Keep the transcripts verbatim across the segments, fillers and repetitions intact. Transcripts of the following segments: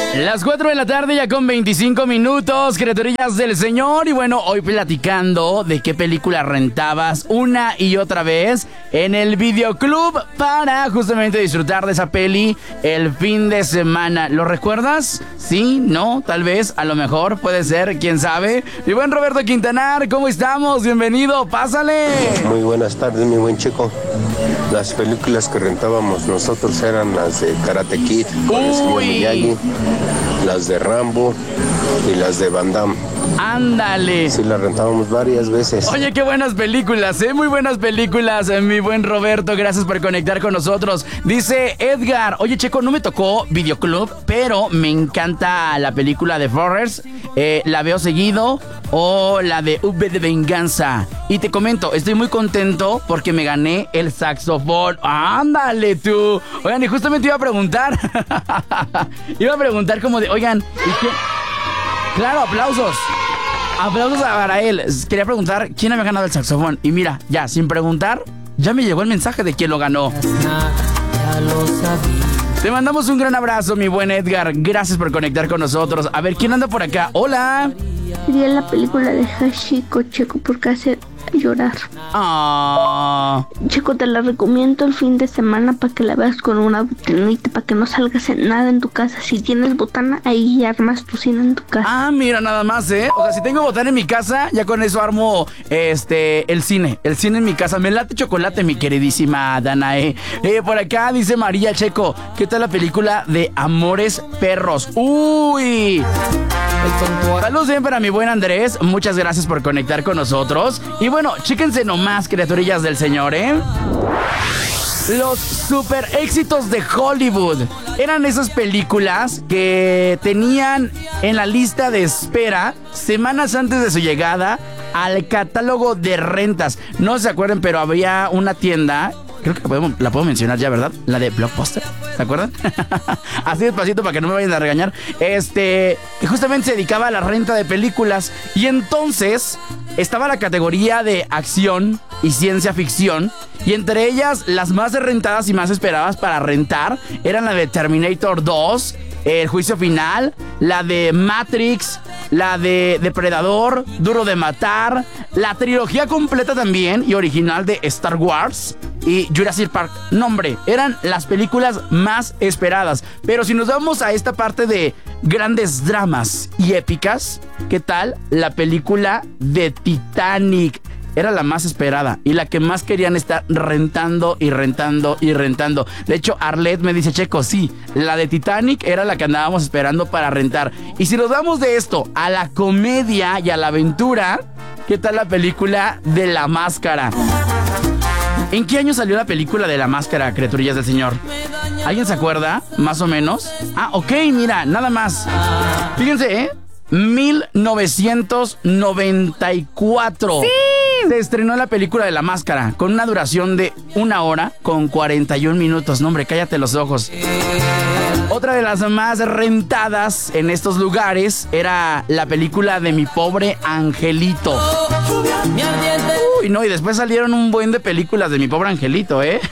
Las cuatro de la tarde ya con veinticinco minutos, criaturillas del Señor. Y bueno, hoy platicando de qué película rentabas una y otra vez en el videoclub para justamente disfrutar de esa peli el fin de semana. ¿Lo recuerdas? Sí, no, tal vez, a lo mejor, puede ser, quién sabe. Mi buen Roberto Quintanar, ¿cómo estamos? Bienvenido, pásale. Muy buenas tardes, mi buen chico. Las películas que rentábamos nosotros eran las de Karate Kid con el señor Miyagi, las de Rambo y las de Van Damme. Ándale. Sí, las rentábamos varias veces. Oye, qué buenas películas, ¿eh? Muy buenas películas, eh, mi buen Roberto. Gracias por conectar con nosotros. Dice Edgar, oye, Checo, no me tocó videoclub, pero me encanta la película de Forrest. Eh, la veo seguido. O la de V de Venganza. Y te comento, estoy muy contento porque me gané el saxofón. ¡Ándale tú! Oigan, y justamente iba a preguntar. Iba a preguntar como de, oigan, ¿y qué? Claro, aplausos. Aplausos para él. Quería preguntar quién había ganado el saxofón. Y mira, ya, sin preguntar, ya me llegó el mensaje de quién lo ganó. Ya lo sabía. Te mandamos un gran abrazo, mi buen Edgar. Gracias por conectar con nosotros. A ver, ¿quién anda por acá? ¡Hola! Sería la película de Hachiko, Checo, porque hace llorar. Ah. Checo, te la recomiendo el fin de semana para que la veas con una botanita, para que no salgas en nada en tu casa. Si tienes botana, ahí armas tu cine en tu casa. Ah, mira, nada más, ¿eh? O sea, si tengo botana en mi casa, ya con eso armo este el cine. El cine en mi casa. Me late chocolate, mi queridísima Danae. Eh, por acá dice María Checo, ¿qué tal la película de Amores Perros? ¡Uy! Saludos bien para mi buen Andrés. Muchas gracias por conectar con nosotros. Y bueno, chéquense nomás, criaturillas del Señor, ¿eh? Los super éxitos de Hollywood eran esas películas que tenían en la lista de espera semanas antes de su llegada al catálogo de rentas. No se acuerdan, pero había una tienda, creo que la, podemos, la puedo mencionar ya, ¿verdad? La de Blockbuster, ¿se acuerdan? Así despacito para que no me vayan a regañar. Este, que justamente se dedicaba a la renta de películas. Y entonces estaba la categoría de acción y ciencia ficción. Y entre ellas, las más rentadas y más esperadas para rentar eran la de Terminator dos, El Juicio Final, la de Matrix, la de Depredador, Duro de Matar, la trilogía completa también y original de Star Wars y Jurassic Park. No, hombre, eran las películas más esperadas. Pero si nos vamos a esta parte de grandes dramas y épicas, ¿qué tal la película de Titanic? Era la más esperada y la que más querían estar rentando y rentando y rentando. De hecho, Arlet me dice, Checo, sí, la de Titanic era la que andábamos esperando para rentar. Y si nos vamos de esto a la comedia y a la aventura, ¿qué tal la película de La Máscara? ¿En qué año salió la película de La Máscara, criaturillas del Señor? ¿Alguien se acuerda? Más o menos. Ah, ok, mira, nada más. Fíjense, ¿eh? mil novecientos noventa y cuatro. ¡Sí! Se estrenó la película de La Máscara con una duración de una hora con cuarenta y un minutos. No, hombre, cállate los ojos. Otra de las más rentadas en estos lugares era la película de Mi Pobre Angelito. Uy, no, y después salieron un buen de películas de Mi Pobre Angelito, ¿eh?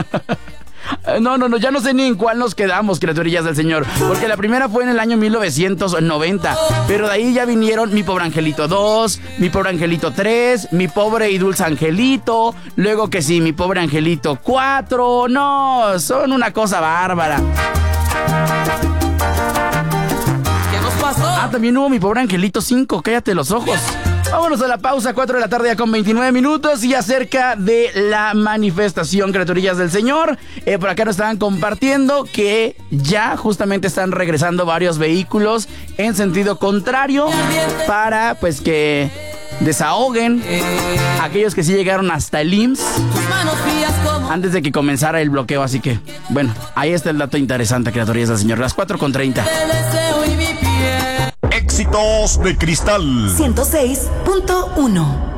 No, no, no, ya no sé ni en cuál nos quedamos, criaturillas del Señor. Porque la primera fue en el año mil novecientos noventa. Pero de ahí ya vinieron Mi Pobre Angelito dos, Mi Pobre Angelito tres, Mi Pobre y Dulce Angelito. Luego que sí, Mi Pobre Angelito cuatro. No, son una cosa bárbara. ¿Qué nos pasó? Ah, también hubo Mi Pobre Angelito cinco, cállate los ojos. Vámonos a la pausa, cuatro de la tarde ya con veintinueve minutos. Y acerca de la manifestación, criaturillas del Señor, eh, por acá nos estaban compartiendo que ya justamente están regresando varios vehículos en sentido contrario para pues que desahoguen a aquellos que sí llegaron hasta el I M S S antes de que comenzara el bloqueo. Así que, bueno, ahí está el dato interesante, criaturillas del Señor. Las cuatro con treinta. Éxitos de Cristal ciento seis punto uno.